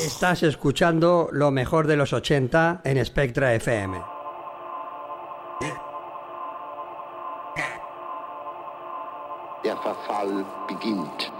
Estás escuchando lo mejor de los 80 en Spectra FM. Der Verfall beginnt.